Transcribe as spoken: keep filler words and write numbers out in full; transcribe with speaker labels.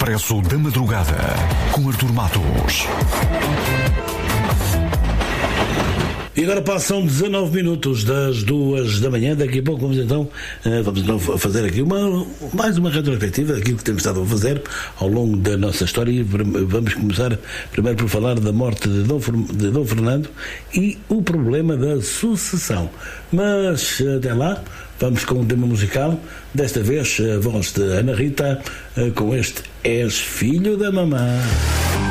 Speaker 1: Expresso da Madrugada, com Artur Matos.
Speaker 2: E agora passam dezanove minutos das duas da manhã. Daqui a pouco vamos então, vamos então fazer aqui uma, mais uma retrospectiva daquilo que temos estado a fazer ao longo da nossa história. E vamos começar primeiro por falar da morte de Dom, de Dom Fernando e o problema da sucessão. Mas até lá, vamos com um tema musical. Desta vez a voz de Ana Rita, com este És Filho da Mamã.